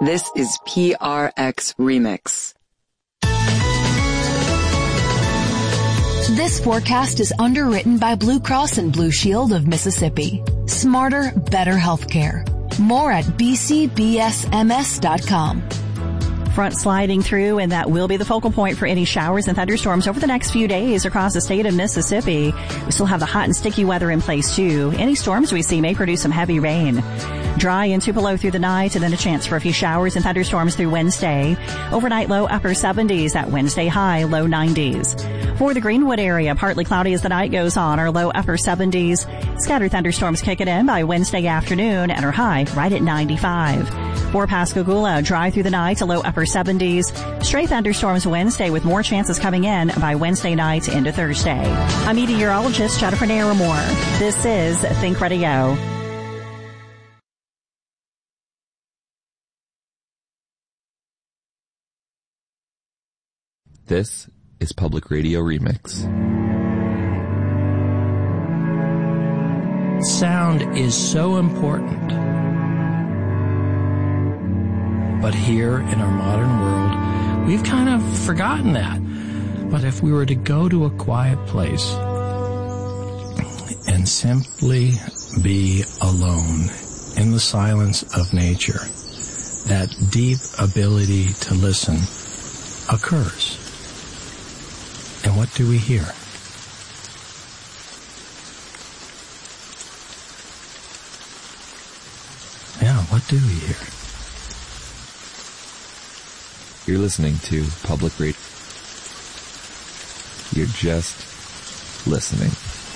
This is PRX Remix. This forecast is underwritten by Blue Cross and Blue Shield of Mississippi. Smarter, better healthcare. More at bcbsms.com. Front sliding through, and that will be the focal point for any showers and thunderstorms over the next few days across the state of Mississippi. We still have the hot and sticky weather in place too. Any storms we see may produce some heavy rain. Dry and Tupelo through the night, and then a chance for a few showers and thunderstorms through Wednesday. Overnight low upper 70s, that Wednesday high low 90s. For the Greenwood area, partly cloudy as the night goes on, our low upper 70s. Scattered thunderstorms kicking in by Wednesday afternoon and our high right at 95. For Pascagoula, dry through the night, a low upper 70s. Stray thunderstorms Wednesday with more chances coming in by Wednesday night into Thursday. I'm meteorologist Jennifer Naramore. This is Think Radio. This is Public Radio Remix. Sound is so important. But here in our modern world, we've kind of forgotten that. But if we were to go to a quiet place and simply be alone in the silence of nature, that deep ability to listen occurs. And what do we hear? Yeah, what do we hear? You're listening to Public Radio. You're just listening.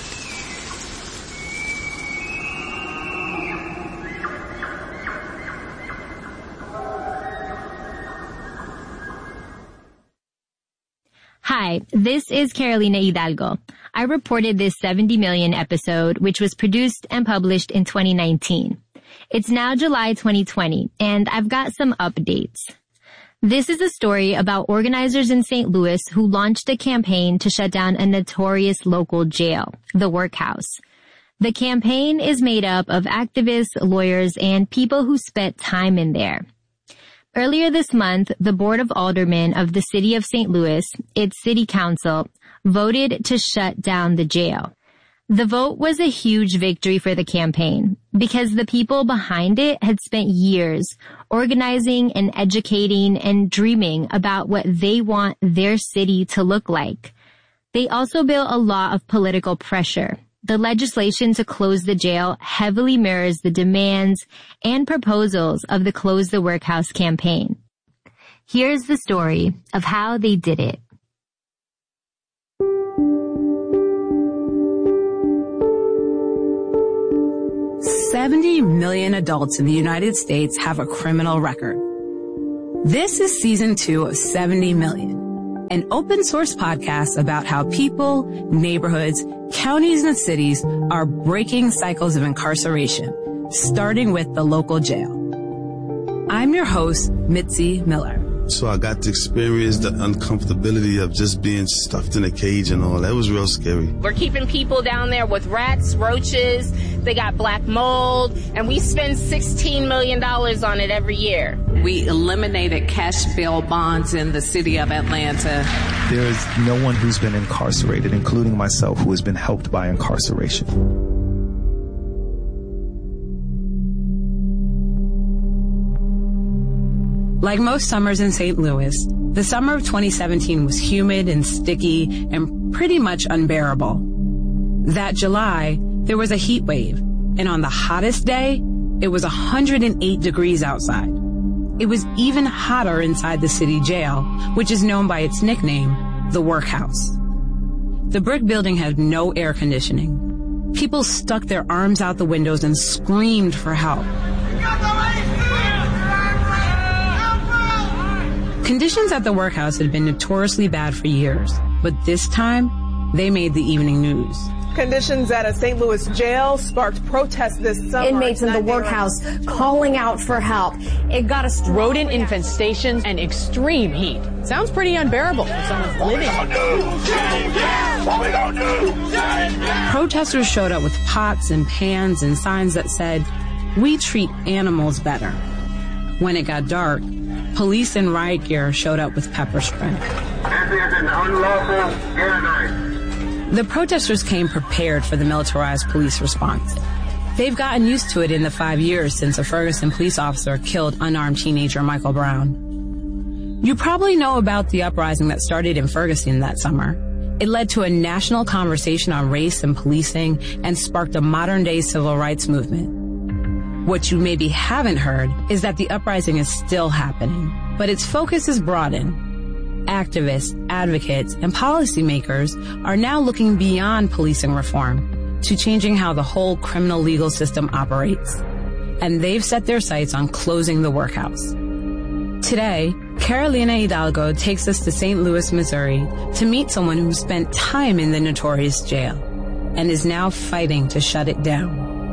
Hi, this is Carolina Hidalgo. I reported this 70 Million episode, which was produced and published in 2019. It's now July 2020, and I've got some updates. This is a story about organizers in St. Louis who launched a campaign to shut down a notorious local jail, the Workhouse. The campaign is made up of activists, lawyers, and people who spent time in there. Earlier this month, the Board of Aldermen of the City of St. Louis, its city council, voted to shut down the jail. The vote was a huge victory for the campaign because the people behind it had spent years organizing and educating and dreaming about what they want their city to look like. They also built a lot of political pressure. The legislation to close the jail heavily mirrors the demands and proposals of the Close the Workhouse campaign. Here's the story of how they did it. $70 million adults in the United States have a criminal record. This is season 2 of 70 Million. An open source podcast about how people, neighborhoods, counties, and cities are breaking cycles of incarceration, starting with the local jail. I'm your host, Mitzi Miller. So I got to experience the uncomfortability of just being stuffed in a cage and all. That was real scary. We're keeping people down there with rats, roaches, they got black mold, and we spend $16 million on it every year. We eliminated cash bail bonds in the city of Atlanta. There's no one who's been incarcerated, including myself, who has been helped by incarceration. Like most summers in St. Louis, the summer of 2017 was humid and sticky and pretty much unbearable. That July, there was a heat wave, and on the hottest day, it was 108 degrees outside. It was even hotter inside the city jail, which is known by its nickname, the Workhouse. The brick building had no air conditioning. People stuck their arms out the windows and screamed for help. Conditions at the Workhouse had been notoriously bad for years, but this time, they made the evening news. Conditions at a St. Louis jail sparked protests this summer. Inmates in the Workhouse calling out for help. It got us rodent infestations and extreme heat. Sounds pretty unbearable for someone's living. Protesters showed up with pots and pans and signs that said, "We treat animals better." When it got dark, police in riot gear showed up with pepper spray. This is an unlawful genocide. The protesters came prepared for the militarized police response. They've gotten used to it in the 5 years since a Ferguson police officer killed unarmed teenager Michael Brown. You probably know about the uprising that started in Ferguson that summer. It led to a national conversation on race and policing and sparked a modern-day civil rights movement. What you maybe haven't heard is that the uprising is still happening, but its focus is broadened. Activists, advocates, and policymakers are now looking beyond policing reform to changing how the whole criminal legal system operates. And they've set their sights on closing the workhouse. Today, Carolina Hidalgo takes us to St. Louis, Missouri to meet someone who spent time in the notorious jail and is now fighting to shut it down.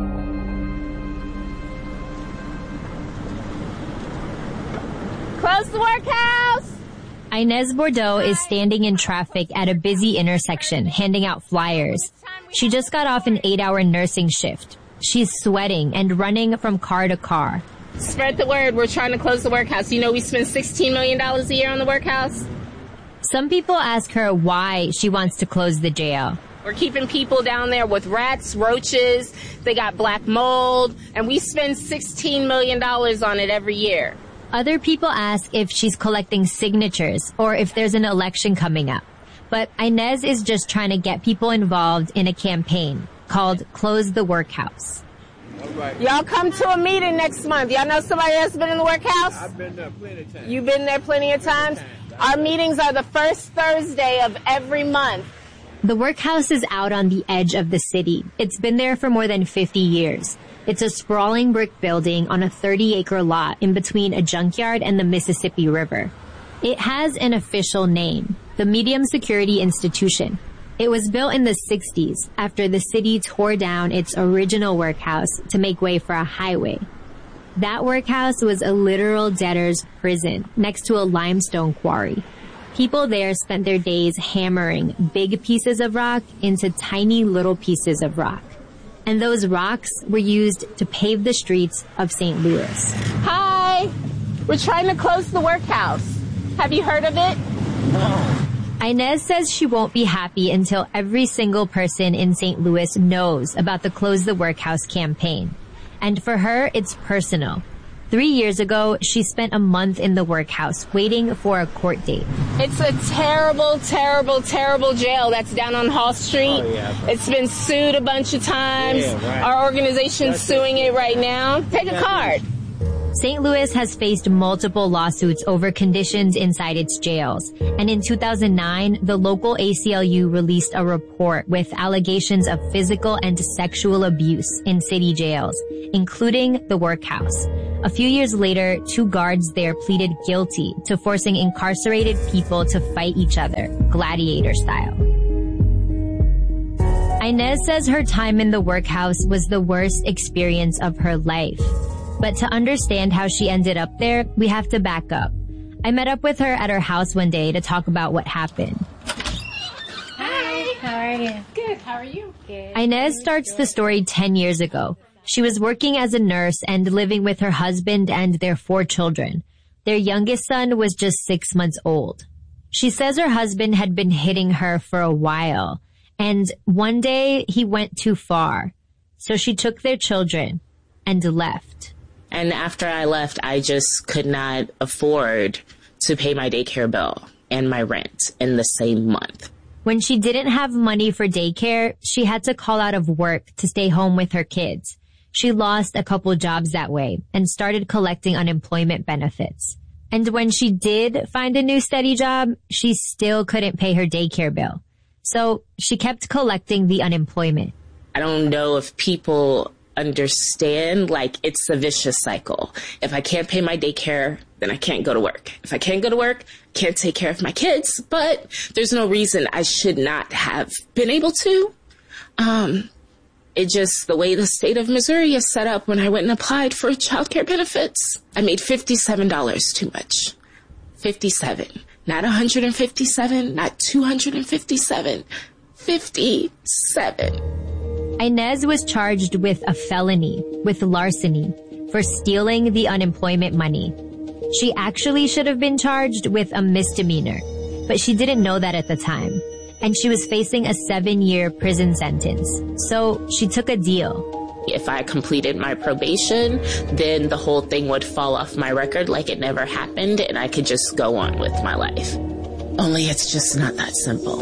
Close the workhouse! Inez Bordeaux is standing in traffic at a busy intersection, handing out flyers. She just got off an 8-hour nursing shift. She's sweating and running from car to car. Spread the word. We're trying to close the workhouse. You know we spend $16 million a year on the workhouse? Some people ask her why she wants to close the jail. We're keeping people down there with rats, roaches. They got black mold. And we spend $16 million on it every year. Other people ask if she's collecting signatures or if there's an election coming up. But Inez is just trying to get people involved in a campaign called Close the Workhouse. All right. Y'all come to a meeting next month. Y'all know somebody that's been in the workhouse? I've been there plenty of times. You've been there plenty of times? Our meetings are the first Thursday of every month. The workhouse is out on the edge of the city. It's been there for more than 50 years. It's a sprawling brick building on a 30-acre lot in between a junkyard and the Mississippi River. It has an official name, the Medium Security Institution. It was built in the 60s after the city tore down its original workhouse to make way for a highway. That workhouse was a literal debtor's prison next to a limestone quarry. People there spent their days hammering big pieces of rock into tiny little pieces of rock. And those rocks were used to pave the streets of St. Louis. Hi! We're trying to close the workhouse. Have you heard of it? No. Inez says she won't be happy until every single person in St. Louis knows about the Close the Workhouse campaign. And for her, it's personal. 3 years ago, she spent a month in the workhouse waiting for a court date. It's a terrible, terrible, terrible jail that's down on Hall Street. Oh, yeah. It's been sued a bunch of times. Yeah, right. Our organization's suing it right now. Take a card. St. Louis has faced multiple lawsuits over conditions inside its jails. And in 2009, the local ACLU released a report with allegations of physical and sexual abuse in city jails, including the workhouse. A few years later, 2 guards there pleaded guilty to forcing incarcerated people to fight each other, gladiator style. Inez says her time in the workhouse was the worst experience of her life. But to understand how she ended up there, we have to back up. I met up with her at her house one day to talk about what happened. Hi, how are you? Good, how are you? Good. Inez starts the story 10 years ago. She was working as a nurse and living with her husband and their 4 children. Their youngest son was just 6 months old. She says her husband had been hitting her for a while, and one day he went too far. So she took their children and left. And after I left, I just could not afford to pay my daycare bill and my rent in the same month. When she didn't have money for daycare, she had to call out of work to stay home with her kids. She lost a couple jobs that way and started collecting unemployment benefits. And when she did find a new steady job, she still couldn't pay her daycare bill. So she kept collecting the unemployment. I don't know if people understand, like, it's a vicious cycle. If I can't pay my daycare, then I can't go to work. If I can't go to work, I can't take care of my kids, but there's no reason I should not have been able to. It just, the way the state of Missouri is set up, when I went and applied for child care benefits, I made $57 too much. 57. Not 157, not 257, 57. Inez was charged with a felony, with larceny, for stealing the unemployment money. She actually should have been charged with a misdemeanor, but she didn't know that at the time. And she was facing a 7-year prison sentence. So she took a deal. If I completed my probation, then the whole thing would fall off my record like it never happened, and I could just go on with my life. Only it's just not that simple.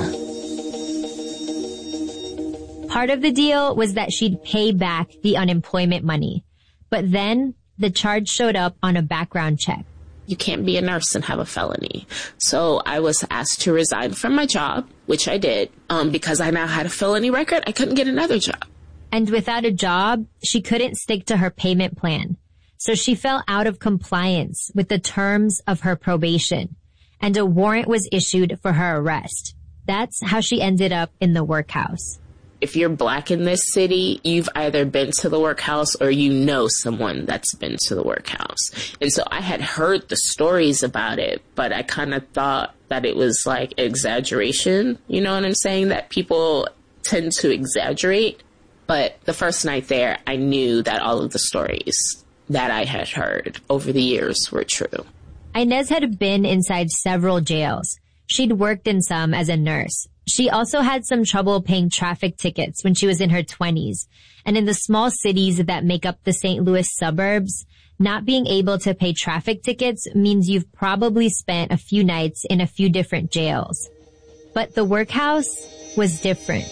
Part of the deal was that she'd pay back the unemployment money. But then the charge showed up on a background check. You can't be a nurse and have a felony. So I was asked to resign from my job, which I did. Because I now had a felony record, I couldn't get another job. And without a job, she couldn't stick to her payment plan. So she fell out of compliance with the terms of her probation. And a warrant was issued for her arrest. That's how she ended up in the workhouse. If you're Black in this city, you've either been to the workhouse or you know someone that's been to the workhouse. And so I had heard the stories about it, but I kind of thought that it was like exaggeration. You know what I'm saying? That people tend to exaggerate. But the first night there, I knew that all of the stories that I had heard over the years were true. Inez had been inside several jails. She'd worked in some as a nurse. She also had some trouble paying traffic tickets when she was in her 20s. And in the small cities that make up the St. Louis suburbs, not being able to pay traffic tickets means you've probably spent a few nights in a few different jails. But the workhouse was different.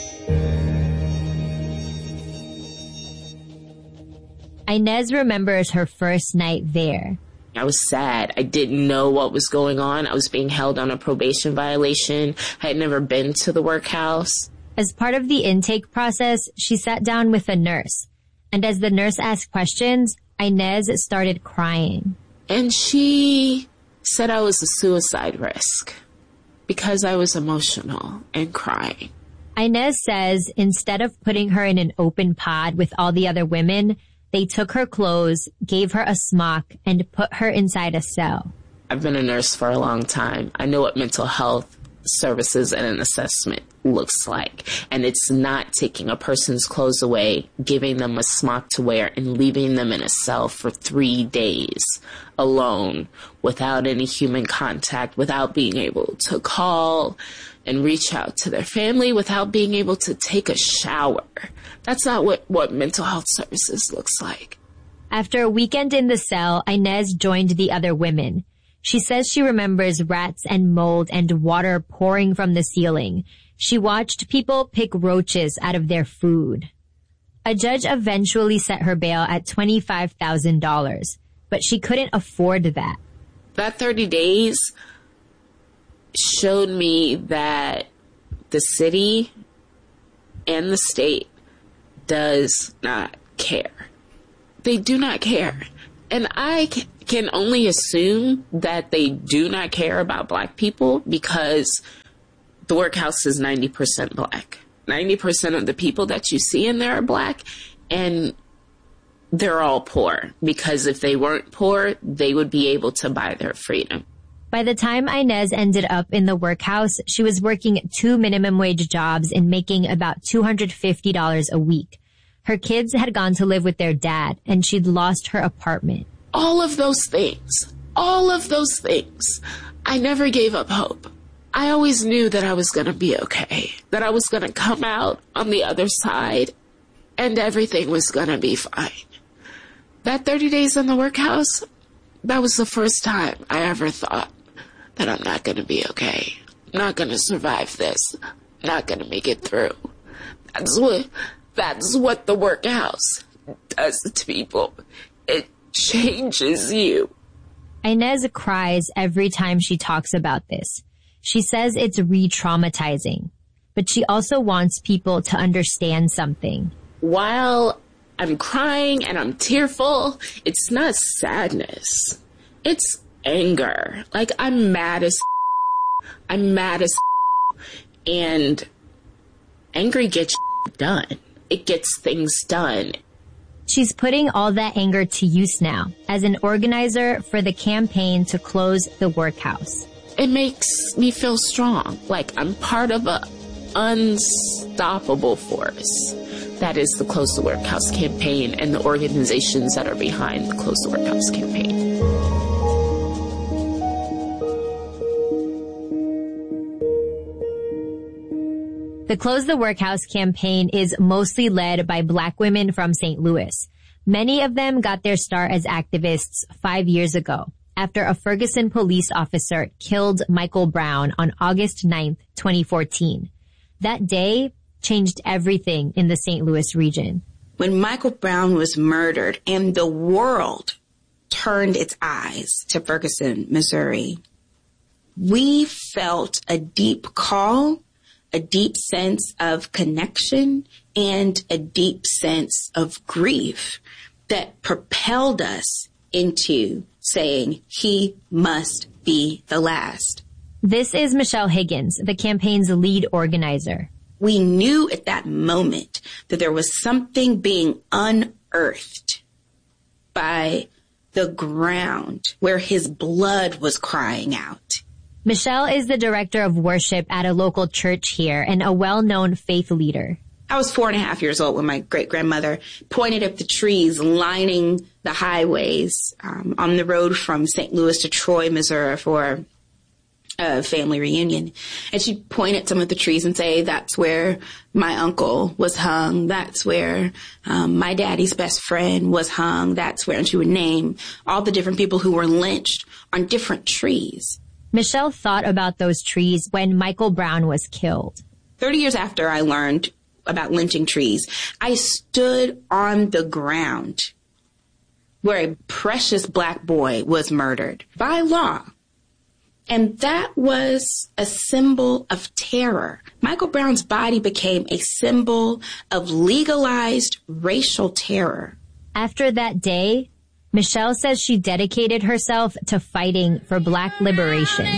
Inez remembers her first night there. I was sad. I didn't know what was going on. I was being held on a probation violation. I had never been to the workhouse. As part of the intake process, she sat down with a nurse. And as the nurse asked questions, Inez started crying. And she said I was a suicide risk because I was emotional and crying. Inez says instead of putting her in an open pod with all the other women, they took her clothes, gave her a smock, and put her inside a cell. I've been a nurse for a long time. I know what mental health services and an assessment looks like. And it's not taking a person's clothes away, giving them a smock to wear, and leaving them in a cell for 3 days alone without any human contact, without being able to call and reach out to their family, without being able to take a shower. That's not what mental health services looks like. After a weekend in the cell, Inez joined the other women. She says she remembers rats and mold and water pouring from the ceiling. She watched people pick roaches out of their food. A judge eventually set her bail at $25,000, but she couldn't afford that. That 30 days showed me that the city and the state does not care. They do not care. And I can only assume that they do not care about Black people because the workhouse is 90% Black. 90% of the people that you see in there are Black, and they're all poor because if they weren't poor, they would be able to buy their freedom. By the time Inez ended up in the workhouse, she was working 2 minimum wage jobs and making about $250 a week. Her kids had gone to live with their dad, and she'd lost her apartment. All of those things, I never gave up hope. I always knew that I was going to be okay, that I was going to come out on the other side, and everything was going to be fine. That 30 days in the workhouse, that was the first time I ever thought that I'm not going to be okay. I'm not going to survive this. I'm not going to make it through. That's what the workhouse does to people. It changes you. Inez cries every time she talks about this. She says it's re-traumatizing, but she also wants people to understand something. While I'm crying and I'm tearful, it's not sadness. It's anger. Like, I'm mad as and angry gets done. It gets things done. She's putting all that anger to use now as an organizer for the campaign to close the workhouse. It makes me feel strong, like I'm part of an unstoppable force That is the Close the Workhouse campaign and the organizations that are behind the Close the Workhouse campaign. The Close the Workhouse campaign is mostly led by Black women from St. Louis. Many of them got their start as activists 5 years ago after a Ferguson police officer killed Michael Brown on August 9th, 2014. That day changed everything in the St. Louis region. When Michael Brown was murdered and the world turned its eyes to Ferguson, Missouri, we felt a deep call, a deep sense of connection, and a deep sense of grief that propelled us into saying, he must be the last. This is Michelle Higgins, the campaign's lead organizer. We knew at that moment that there was something being unearthed by the ground where his blood was crying out. Michelle is the director of worship at a local church here and a well-known faith leader. I was 4.5 years old when my great-grandmother pointed at the trees lining the highways on the road from St. Louis to Troy, Missouri for a family reunion. And she'd point at some of the trees and say, that's where my uncle was hung. That's where my daddy's best friend was hung. That's where, and she would name all the different people who were lynched on different trees. Michelle thought about those trees when Michael Brown was killed. 30 years after I learned about lynching trees, I stood on the ground where a precious Black boy was murdered by law. And that was a symbol of terror. Michael Brown's body became a symbol of legalized racial terror. After that day, Michelle says she dedicated herself to fighting for Black liberation.